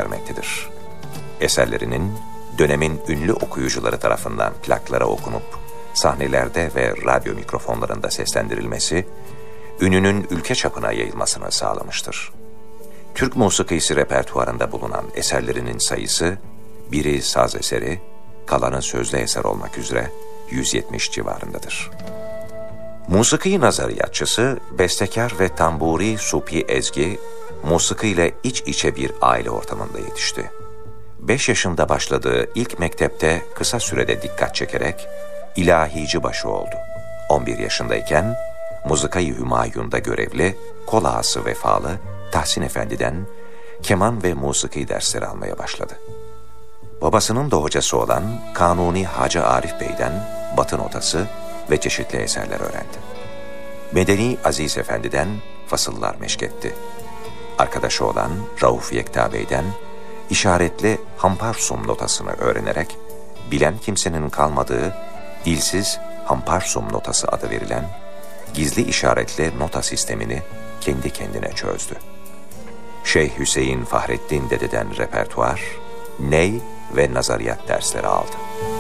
görmektedir. Eserlerinin dönemin ünlü okuyucuları tarafından plaklara okunup sahnelerde ve radyo mikrofonlarında seslendirilmesi, ününün ülke çapına yayılmasını sağlamıştır. Türk musikisi repertuarında bulunan eserlerinin sayısı, biri saz eseri, kalanı sözlü eser olmak üzere 170 civarındadır. Musiki nazariyatçısı, bestekar ve tamburi Supi Ezgi, musiki ile iç içe bir aile ortamında yetişti. 5 yaşında başladığı ilk mektepte kısa sürede dikkat çekerek ilahici başı oldu. 11 yaşındayken Muzika-i Hümayun'da görevli, kol ağası vefalı Tahsin Efendi'den keman ve musiki dersleri almaya başladı. Babasının da hocası olan Kanuni Hacı Arif Bey'den batı notası ve çeşitli eserler öğrendi. Medeni Aziz Efendi'den fasıllar meşketti. Arkadaşı olan Rauf Yekta Bey'den işaretli hamparsum notasını öğrenerek, bilen kimsenin kalmadığı dilsiz hamparsum notası adı verilen gizli işaretli nota sistemini kendi kendine çözdü. Şeyh Hüseyin Fahrettin Dede'den repertuar, ney ve nazariyat dersleri aldı.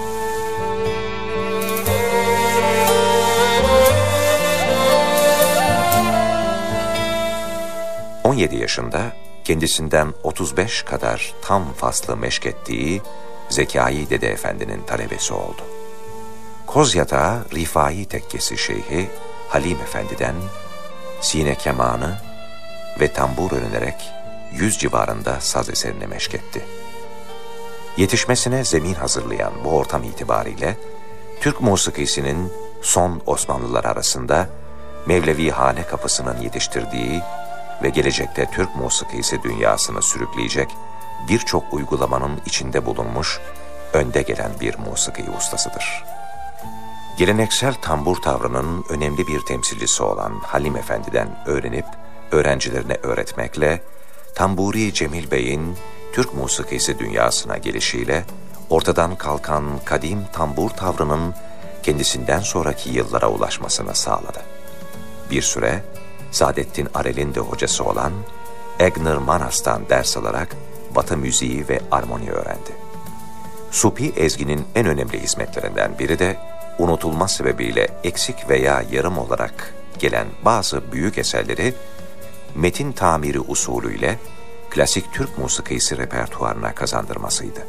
...17 yaşında kendisinden 35 kadar tam faslı meşkettiği Zekai Dede Efendi'nin talebesi oldu. Kozyatağı Rifai Tekkesi Şeyhi Halim Efendi'den sine kemanı ve tambur öğrenerek 100 civarında saz eserini meşketti. Yetişmesine zemin hazırlayan bu ortam itibariyle Türk musikisinin son Osmanlılar arasında Mevlevihane kapısının yetiştirdiği ve gelecekte Türk musikisi dünyasını sürükleyecek birçok uygulamanın içinde bulunmuş önde gelen bir musiki ustasıdır. Geleneksel tambur tavrının önemli bir temsilcisi olan Halim Efendi'den öğrenip öğrencilerine öğretmekle Tamburi Cemil Bey'in Türk musikisi dünyasına gelişiyle ortadan kalkan kadim tambur tavrının kendisinden sonraki yıllara ulaşmasını sağladı. Bir süre Saadettin Arel'in de hocası olan Egner Manas'tan ders alarak Batı müziği ve armoni öğrendi. Supi Ezgi'nin en önemli hizmetlerinden biri de unutulma sebebiyle eksik veya yarım olarak gelen bazı büyük eserleri metin tamiri usulüyle klasik Türk musikisi repertuarına kazandırmasıydı.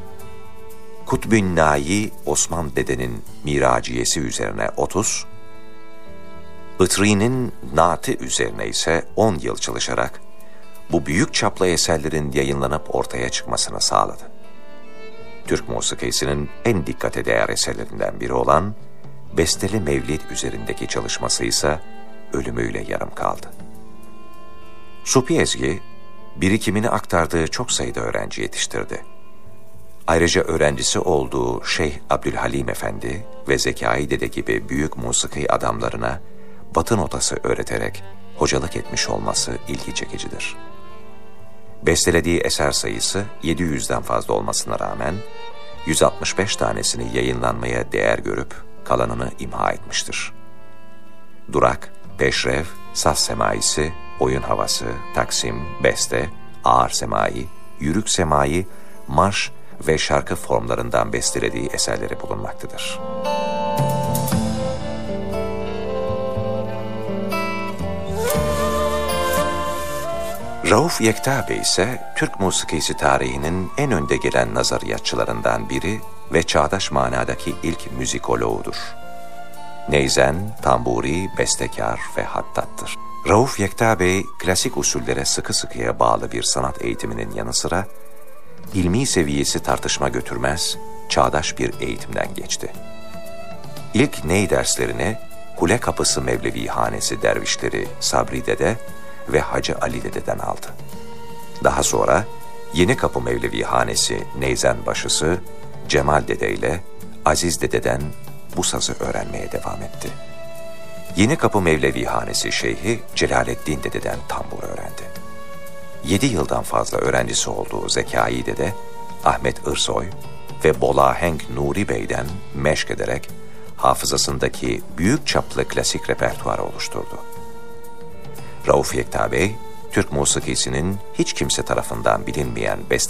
Kutbün Nâyi Osman Dede'nin Miraciyesi üzerine 30, Itri'nin Naatı üzerine ise 10 yıl çalışarak bu büyük çaplı eserlerin yayınlanıp ortaya çıkmasını sağladı. Türk musikisinin en dikkate değer eserlerinden biri olan Besteli Mevlid üzerindeki çalışması ise ölümüyle yarım kaldı. Supi Ezgi, birikimini aktardığı çok sayıda öğrenci yetiştirdi. Ayrıca öğrencisi olduğu Şeyh Abdülhalim Efendi ve Zekai Dede gibi büyük musiki adamlarına batı notası öğreterek hocalık etmiş olması ilgi çekicidir. Bestelediği eser sayısı 700'den fazla olmasına rağmen 165 tanesini yayınlanmaya değer görüp kalanını imha etmiştir. Durak, Peşrev, Saz Semaisi, Oyun Havası, Taksim, Beste, Ağır Semai, Yürük Semai, Marş ve şarkı formlarından bestelediği eserleri bulunmaktadır. Rauf Yekta Bey ise Türk musikisi tarihinin en önde gelen nazariyatçılarından biri ve çağdaş manadaki ilk müzikoloğudur. Neyzen, tamburi, bestekar ve hattattır. Rauf Yekta Bey, klasik usullere sıkı sıkıya bağlı bir sanat eğitiminin yanı sıra, ilmi seviyesi tartışma götürmez, çağdaş bir eğitimden geçti. İlk ney derslerini Kule Kapısı Mevlevihanesi dervişleri Sabri Dede ve Hacı Ali Dede'den aldı. Daha sonra Yeni Kapı Mevlevihanesi neyzen başısı Cemal Dede ile Aziz Dede'den bu sazı öğrenmeye devam etti. Yeni Kapı Mevlevihanesi Şeyhi Celaleddin Dede'den tambur öğrendi. 7 yıldan fazla öğrencisi olduğu Zekai Dede, Ahmet Irsoy ve Bolahenk Nuri Bey'den meşk ederek hafızasındaki büyük çaplı klasik repertuarı oluşturdu. Rauf Yekta Bey, Türk musikisinin hiç kimse tarafından bilinmeyen